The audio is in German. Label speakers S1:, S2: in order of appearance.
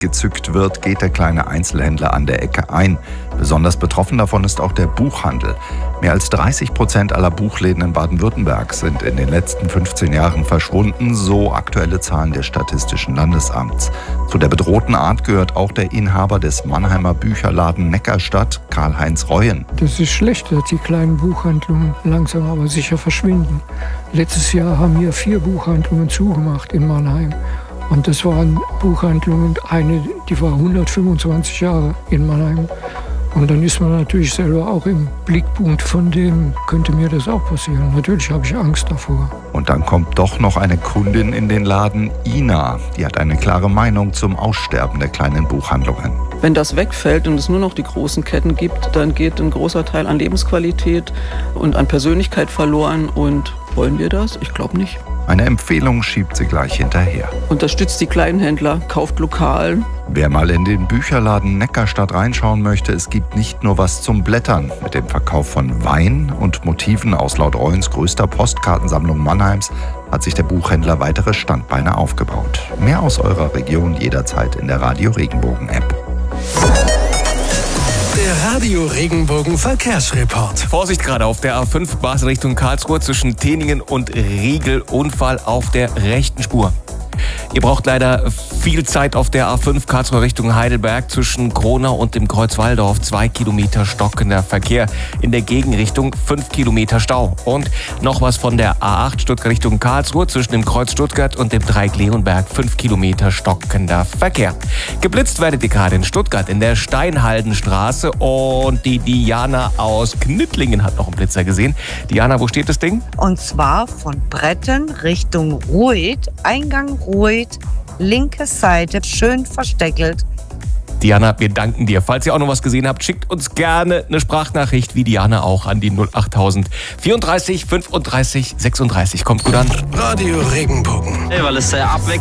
S1: gezückt wird, geht der kleine Einzelhändler an der Ecke ein. Besonders betroffen davon ist auch der Buchhandel. Mehr als 30% aller Buchläden in Baden-Württemberg sind in den letzten 15 Jahren verschwunden, so aktuelle Zahlen des Statistischen Landesamts. Zu der bedrohten Art gehört auch der Inhaber des Mannheimer Bücherladen Neckarstadt, Karl-Heinz Reuen.
S2: Das ist schlecht, dass die kleinen Buchhandlungen langsam aber sicher verschwinden. Letztes Jahr haben hier 4 Buchhandlungen zugemacht in Mannheim. Und das waren Buchhandlungen, eine, die war 125 Jahre in Mannheim. Und dann ist man natürlich selber auch im Blickpunkt von dem, könnte mir das auch passieren. Natürlich habe ich Angst davor.
S1: Und dann kommt doch noch eine Kundin in den Laden, Ina. Die hat eine klare Meinung zum Aussterben der kleinen Buchhandlungen.
S3: Wenn das wegfällt und es nur noch die großen Ketten gibt, dann geht ein großer Teil an Lebensqualität und an Persönlichkeit verloren. Und wollen wir das? Ich glaube nicht.
S1: Eine Empfehlung schiebt sie gleich hinterher.
S3: Unterstützt die Kleinhändler, kauft lokal.
S1: Wer mal in den Bücherladen Neckarstadt reinschauen möchte, es gibt nicht nur was zum Blättern. Mit dem Verkauf von Wein und Motiven aus laut Reuens größter Postkartensammlung Mannheims hat sich der Buchhändler weitere Standbeine aufgebaut. Mehr aus eurer Region jederzeit in der Radio Regenbogen App.
S4: Der Radio Regenbogen Verkehrsreport.
S5: Vorsicht gerade auf der A5 Basel Richtung Karlsruhe zwischen Teningen und Riegel. Unfall auf der rechten Spur. Ihr braucht leider viel Zeit auf der A5 Karlsruhe Richtung Heidelberg zwischen Kronau und dem Kreuz Walldorf. 2 Kilometer stockender Verkehr. In der Gegenrichtung 5 Kilometer Stau. Und noch was von der A8 Stuttgart Richtung Karlsruhe zwischen dem Kreuz Stuttgart und dem Dreieck Leonberg. 5 Kilometer stockender Verkehr. Geblitzt werdet ihr gerade in Stuttgart in der Steinhaldenstraße. Und die Diana aus Knittlingen hat noch einen Blitzer gesehen. Diana, wo steht das Ding?
S6: Und zwar von Bretten Richtung Ruid, Eingang Ruid, linke Seite, schön versteckelt.
S5: Diana, wir danken dir. Falls ihr auch noch was gesehen habt, schickt uns gerne eine Sprachnachricht, wie Diana auch, an die 08000 34 35 36. Kommt gut an.
S4: Radio Regenbogen.
S7: Weil es sehr abwechselnd